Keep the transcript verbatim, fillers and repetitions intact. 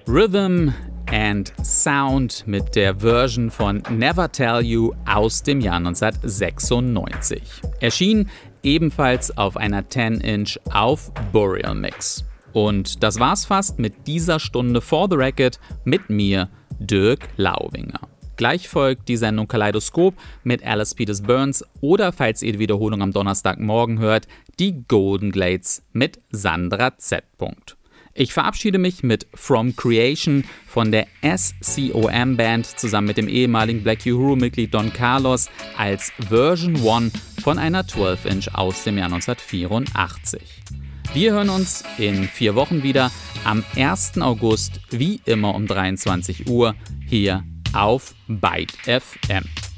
Rhythm and Sound mit der Version von Never Tell You aus dem Jahr neunzehnhundertsechsundneunzig. Erschien ebenfalls auf einer zehn Inch auf Burial Mix. Und das war's fast mit dieser Stunde For the Record mit mir, Dirk Laubinger. Gleich folgt die Sendung Kaleidoskop mit Alice Peters Burns oder, falls ihr die Wiederholung am Donnerstagmorgen hört, die Golden Glades mit Sandra Z. Ich verabschiede mich mit From Creation von der S C O M Band zusammen mit dem ehemaligen Black Uhuru-Mitglied Don Carlos als Version eins von einer zwölf Inch aus dem Jahr neunzehnhundertvierundachtzig. Wir hören uns in vier Wochen wieder am ersten August, wie immer um dreiundzwanzig Uhr, hier auf Byte F M.